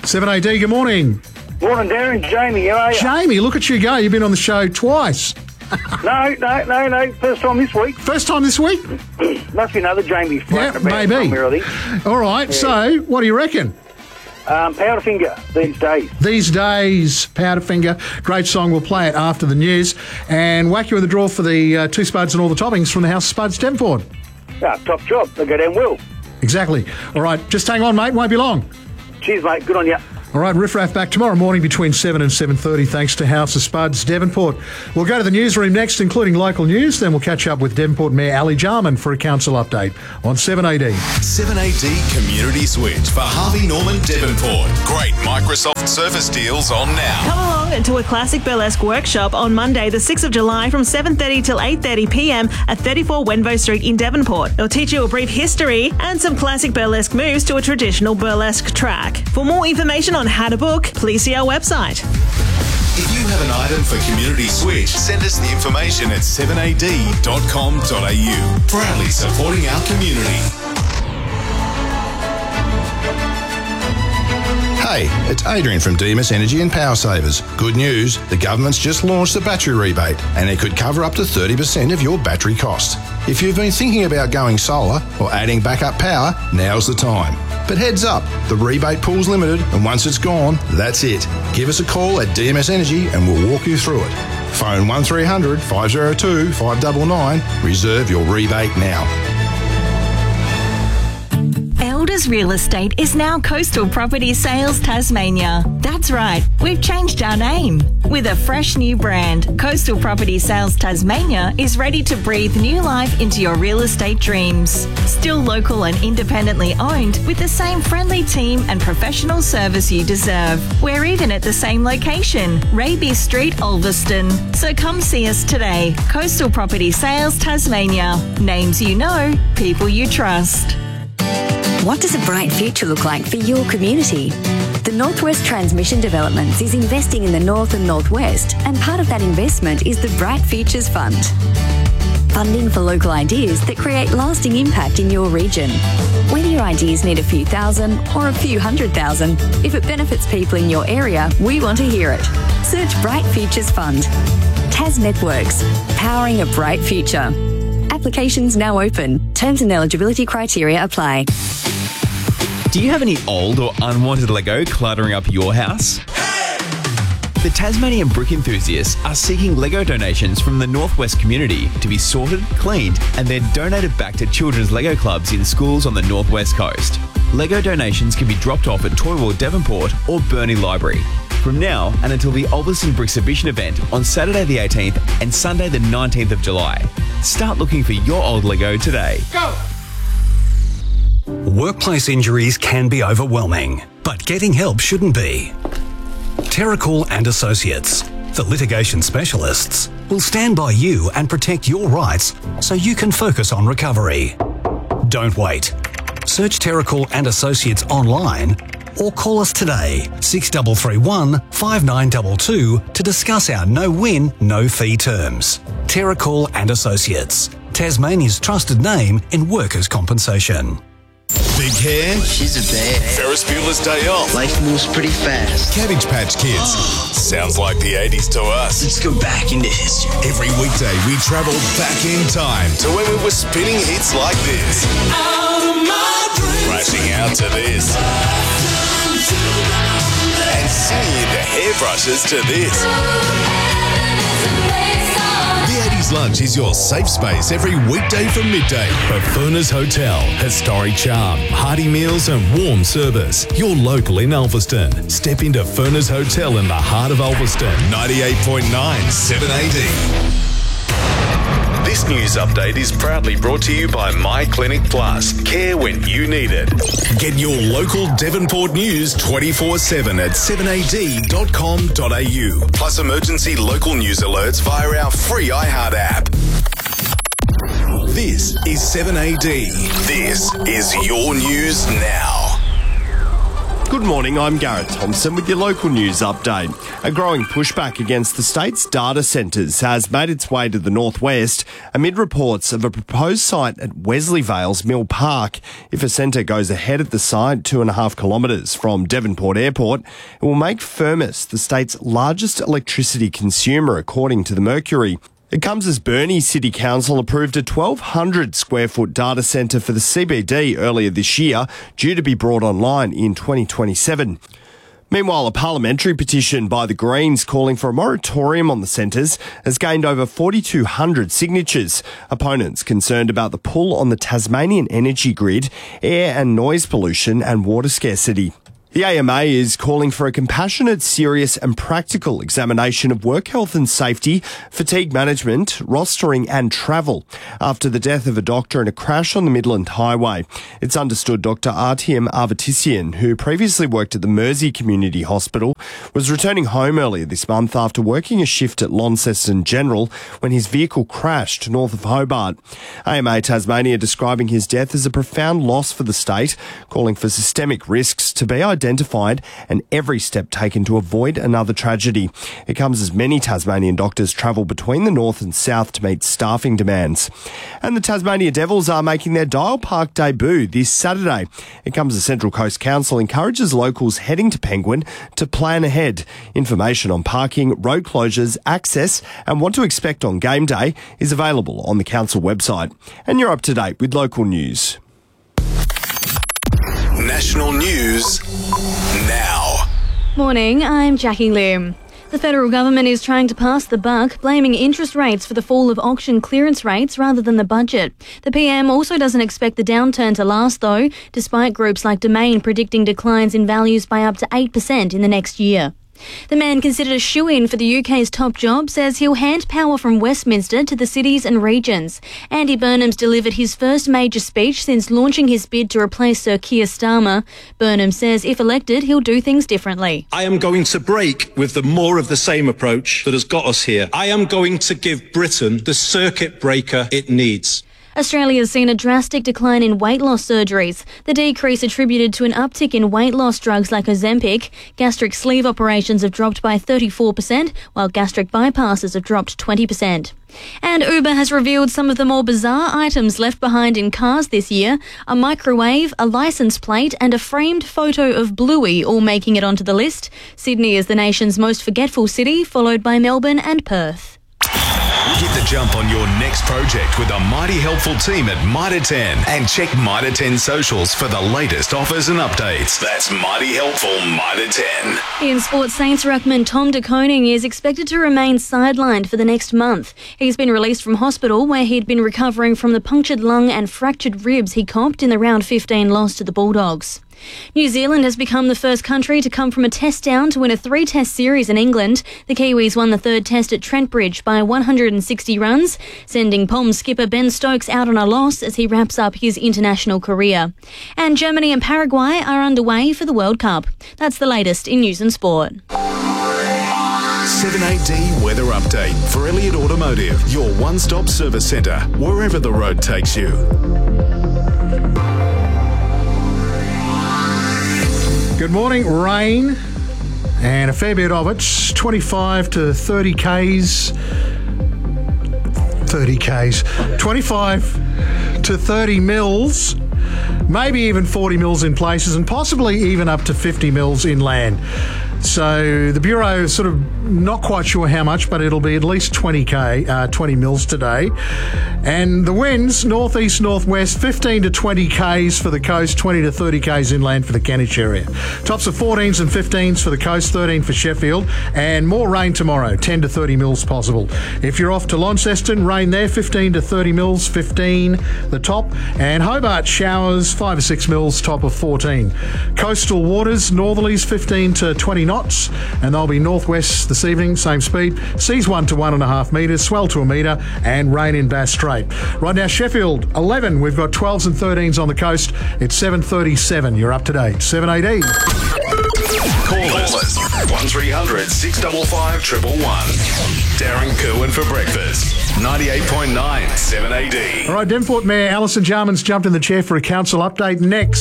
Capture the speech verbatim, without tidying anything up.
seven A D, good morning. Morning, Darren. Jamie, how are you? Jamie, look at you go. You've been on the show twice. no, no, no, no. First time this week. First time this week? Must be another Jamie floating Yeah, about maybe. somewhere, I think. All right, Yeah. so what do you reckon? Um, Powderfinger these days. These days, Powderfinger. Great song. We'll play it after the news. And whack you in the draw for the uh, two spuds and all the toppings from the House of Spuds, Devonport. Ah, top job. They go down well. Exactly. All right, just hang on, mate. Won't be long. Cheers, mate. Good on you. All right, Riff Raff back tomorrow morning between seven and seven thirty, thanks to House of Spuds, Devonport. We'll go to the newsroom next, including local news. Then we'll catch up with Devonport Mayor Ali Jarman for a council update on seven A D. seven A D Community Switch for Harvey Norman Devonport. Great Microsoft Surface deals on now. Come along to a classic burlesque workshop on Monday, the sixth of July from seven thirty till eight thirty p m at thirty-four Wenvo Street in Devonport. They'll teach you a brief history and some classic burlesque moves to a traditional burlesque track. For more information on how to book, please see our website. If you have an item for Community Switch, send us the information at seven a d dot com dot a u. Proudly supporting our community. Hey, it's Adrian from Demus Energy and Power Savers. Good news, the government's just launched the battery rebate and it could cover up to thirty percent of your battery cost. If you've been thinking about going solar or adding backup power, now's the time. But heads up, the rebate pool's limited and once it's gone, that's it. Give us a call at D M S Energy and we'll walk you through it. Phone one three hundred, five oh two, five nine nine. Reserve your rebate now. Elders Real Estate is now Coastal Property Sales Tasmania. That's right, we've changed our name. With a fresh new brand, Coastal Property Sales Tasmania is ready to breathe new life into your real estate dreams. Still local and independently owned, with the same friendly team and professional service you deserve. We're even at the same location, Raby Street, Ulverston. So come see us today. Coastal Property Sales Tasmania. Names you know, people you trust. What does a bright future look like for your community? The Northwest Transmission Developments is investing in the North and Northwest, and part of that investment is the Bright Futures Fund. Funding for local ideas that create lasting impact in your region. Whether your ideas need a few thousand or a few hundred thousand, if it benefits people in your area, we want to hear it. Search Bright Futures Fund. Tas Networks, powering a bright future. Applications now open. Terms and eligibility criteria apply. Do you have any old or unwanted Lego cluttering up your house? The Tasmanian brick enthusiasts are seeking Lego donations from the Northwest community to be sorted, cleaned, and then donated back to children's Lego clubs in schools on the Northwest Coast. Lego donations can be dropped off at Toy World Devonport or Burnie Library. From now and until the Ulverston Brick Exhibition event on Saturday the eighteenth and Sunday the nineteenth of July. Start looking for your old Lego today. Go! Workplace injuries can be overwhelming, but getting help shouldn't be. Terracall and Associates, the litigation specialists, will stand by you and protect your rights so you can focus on recovery. Don't wait. Search Terracall and Associates online or call us today, six three three one, five nine two two, to discuss our no-win, no-fee terms. Terracall and Associates, Tasmania's trusted name in workers' compensation. Big hair? She's a bear. Ferris Bueller's Day Off. Life moves pretty fast. Cabbage Patch Kids. Sounds like the eighties to us. Let's go back into history. Every weekday we travel back in time to when we were spinning hits like this. Out of my dreams. Crashing out to this. And singing into hairbrushes to this. The eighties Lunch is your safe space every weekday from midday. For Furness Hotel, historic charm, hearty meals and warm service. You're local in Ulverston. Step into Furness Hotel in the heart of Ulverston. ninety-eight point nine seven A D. This news update is proudly brought to you by My Clinic Plus. Care when you need it. Get your local Devonport news twenty-four seven at seven a d dot com dot a u. Plus emergency local news alerts via our free iHeart app. This is seven A D. This is your news now. Good Good morning, I'm Garrett Thompson with your local news update. A growing pushback against the state's data centres has made its way to the northwest amid reports of a proposed site at Wesley Vale's Mill Park. If a centre goes ahead at the site, two and a half kilometres from Devonport Airport, it will make Firmus the state's largest electricity consumer, according to the Mercury. It comes as Burnie City Council approved a twelve hundred square foot data centre for the C B D earlier this year, due to be brought online in twenty twenty-seven. Meanwhile, a parliamentary petition by the Greens calling for a moratorium on the centres has gained over forty-two hundred signatures. Opponents concerned about the pull on the Tasmanian energy grid, air and noise pollution and water scarcity. The A M A is calling for a compassionate, serious and practical examination of work health and safety, fatigue management, rostering and travel after the death of a doctor in a crash on the Midland Highway. It's understood Doctor Artyom Avatissian, who previously worked at the Mersey Community Hospital, was returning home earlier this month after working a shift at Launceston General when his vehicle crashed north of Hobart. A M A Tasmania describing his death as a profound loss for the state, calling for systemic risks to be identified identified and every step taken to avoid another tragedy. It comes as many Tasmanian doctors travel between the north and south to meet staffing demands. And the Tasmania Devils are making their Dial Park debut this Saturday. It comes as Central Coast Council encourages locals heading to Penguin to plan ahead. Information on parking, road closures, access and what to expect on game day is available on the council website. And you're up to date with local news. National news now. Morning, I'm Jackie Lim. The federal government is trying to pass the buck, blaming interest rates for the fall of auction clearance rates rather than the budget. The P M also doesn't expect the downturn to last, though, despite groups like Domain predicting declines in values by up to eight percent in the next year. The man considered a shoo-in for the U K's top job says he'll hand power from Westminster to the cities and regions. Andy Burnham's delivered his first major speech since launching his bid to replace Sir Keir Starmer. Burnham says if elected, he'll do things differently. I am going to break with the more of the same approach that has got us here. I am going to give Britain the circuit breaker it needs. Australia has seen a drastic decline in weight loss surgeries. The decrease attributed to an uptick in weight loss drugs like Ozempic. Gastric sleeve operations have dropped by thirty-four percent, while gastric bypasses have dropped twenty percent. And Uber has revealed some of the more bizarre items left behind in cars this year. A microwave, a license plate and a framed photo of Bluey all making it onto the list. Sydney is the nation's most forgetful city, followed by Melbourne and Perth. Get the jump on your next project with a mighty helpful team at Mitre ten and check Mitre ten socials for the latest offers and updates. That's mighty helpful Mitre ten. In sports, Saints ruckman Tom De Koning is expected to remain sidelined for the next month. He's been released from hospital where he'd been recovering from the punctured lung and fractured ribs he copped in the round fifteen loss to the Bulldogs. New Zealand has become the first country to come from a test down to win a three-test series in England. The Kiwis won the third test at Trent Bridge by one hundred sixty runs, sending Poms skipper Ben Stokes out on a loss as he wraps up his international career. And Germany and Paraguay are underway for the World Cup. That's the latest in news and sport. seven A D Weather Update for Elliott Automotive, your one-stop service centre, wherever the road takes you. Good morning. Rain and a fair bit of it. twenty-five to thirty kays. thirty kays. twenty-five to thirty mils. Maybe even forty mils in places and possibly even up to fifty mils inland. So the Bureau is sort of not quite sure how much, but it'll be at least twenty k, uh, twenty mils today. And the winds, northeast, northwest, fifteen to twenty kays for the coast, twenty to thirty kays inland for the Kentish area. Tops of fourteens and fifteens for the coast, thirteen for Sheffield, and more rain tomorrow, ten to thirty mils possible. If you're off to Launceston, rain there, fifteen to thirty mils, fifteen the top, and Hobart showers, five or six mils, top of fourteen. Coastal waters, northerlies, fifteen to twenty knots, and they'll be northwest this evening, same speed. Seas one to one and a half metres, swell to a metre, and rain in Bass Strait. Right now, Sheffield, eleven. We've got twelves and thirteens on the coast. It's seven thirty-seven. You're up to date. seven A D. Call us. one three hundred six five five one one one. Darren Kerwin for breakfast. ninety-eight point nine, seven A D. All right, Devonport Mayor Alison Jarman's jumped in the chair for a council update next.